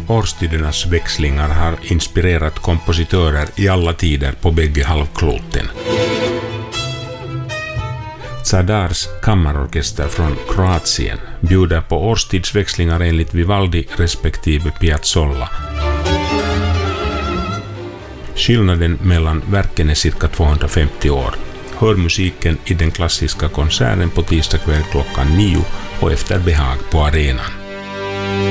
Årstidernas växlingar har inspirerat kompositörer i alla tider på bägge halvkloten. Zadars kammarorkester från Kroatien bjuder på årstidsväxlingar enligt Vivaldi respektive Piazzolla. Skillnaden mellan verken är cirka 250 år. Hör musiken i den klassiska konserten på tisdag kväll klockan 9 och efter behag på arenan.